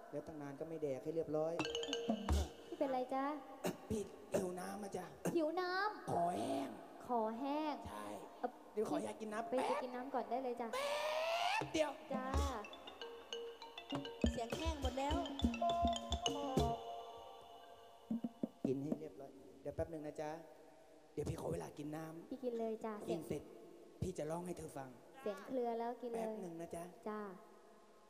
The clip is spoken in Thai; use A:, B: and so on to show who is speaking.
A: เดี๋ยวตั้งนานก็ไม่แดกให้เรียบร้อย
B: พี่เป็นไรจ๊ะ
A: พี่หิวน้ำมาจ้ะ
B: หิวน้ำ
A: ขอแห้ง
B: ใช่
A: เดี๋ยวขออยากกินน้ำ
B: ไปกินน้ำก่อนได้เลยจ้ะ
A: เดี๋ยว
B: จ้า
C: เสียงแห้งหมดแล้ว
A: กินให้เรียบร้อยเดี๋ยวแป๊บหนึ่งนะจ๊ะเดี๋ยวพี่ขอเวลากินน้ำ
B: พี่กินเลยจ้า
A: กินเสร็จพี่จะร้องให้เธอฟัง
B: เสียงเคลือแล้วกินเลย
A: แป๊บหนึ่งนะจ๊ะ
B: จ้า